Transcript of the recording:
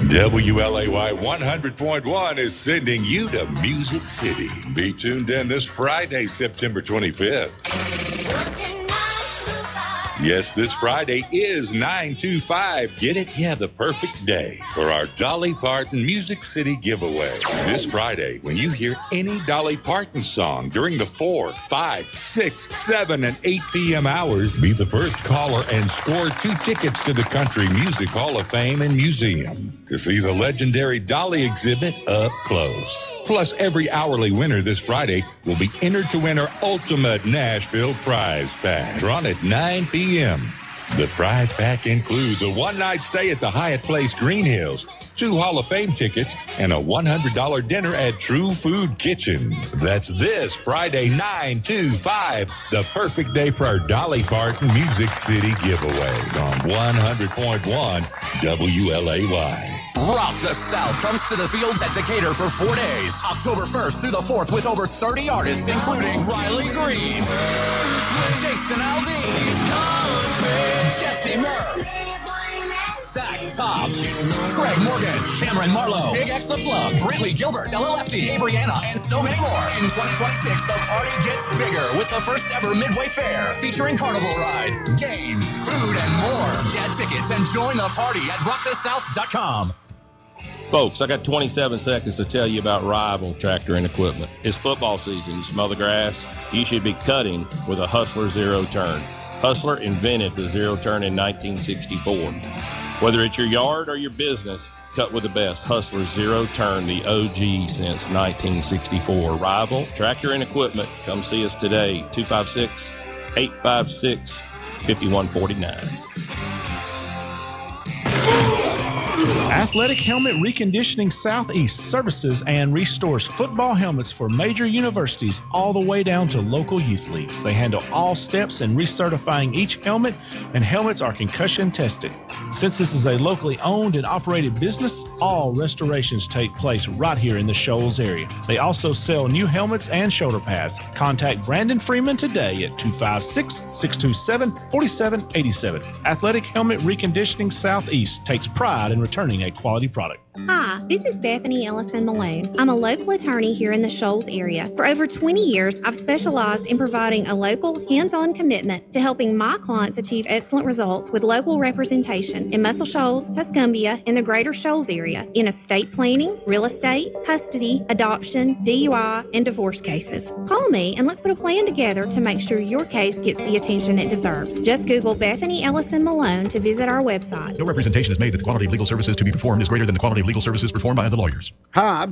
WLAY 100.1 is sending you to Music City. Be tuned in this Friday, September 25th. Yes, this Friday is 9/25. Get it? Yeah, the perfect day for our Dolly Parton Music City giveaway. This Friday, when you hear any Dolly Parton song during the 4, 5, 6, 7, and 8 p.m. hours, be the first caller and score 2 tickets to the Country Music Hall of Fame and Museum to see the legendary Dolly exhibit up close. Plus, every hourly winner this Friday will be entered to win our Ultimate Nashville Prize Pack. Drawn at 9 p.m. The prize pack includes a one-night stay at the Hyatt Place Green Hills, 2 Hall of Fame tickets, and a $100 dinner at True Food Kitchen. That's this Friday, 9/25, the perfect day for our Dolly Parton Music City giveaway on 100.1 WLAY. Rock the South comes to the fields at Decatur for 4 days, October 1st through the 4th, with over 30 artists, including Riley Green, Jason Aldean, Jesse Murph, Zach Top, Craig Morgan, Cameron Marlowe, Big X The Plug, Brantley Gilbert, Stella Lefty, Averyana, and so many more. In 2026, the party gets bigger with the first ever Midway Fair, featuring carnival rides, games, food, and more. Get tickets and join the party at rockthesouth.com. Folks, I got 27 seconds to tell you about Rival Tractor and Equipment. It's football season. You smell the grass? You should be cutting with a Hustler Zero Turn. Hustler invented the zero turn in 1964. Whether it's your yard or your business, cut with the best. Hustler Zero Turn, the OG since 1964. Rival Tractor and Equipment. Come see us today, 256-856-5149. Athletic Helmet Reconditioning Southeast services and restores football helmets for major universities all the way down to local youth leagues. They handle all steps in recertifying each helmet, and helmets are concussion tested. Since this is a locally owned and operated business, all restorations take place right here in the Shoals area. They also sell new helmets and shoulder pads. Contact Brandon Freeman today at 256-627-4787. Athletic Helmet Reconditioning Southeast takes pride in returning a quality product. Hi, this is Bethany Ellison Malone. I'm a local attorney here in the Shoals area. For over 20 years, I've specialized in providing a local, hands-on commitment to helping my clients achieve excellent results with local representation in Muscle Shoals, Tuscumbia, and the greater Shoals area in estate planning, real estate, custody, adoption, DUI, and divorce cases. Call me and let's put a plan together to make sure your case gets the attention it deserves. Just Google Bethany Ellison Malone to visit our website. No representation is made that the quality of legal services to be performed is greater than the quality of legal services performed by other lawyers. Hi,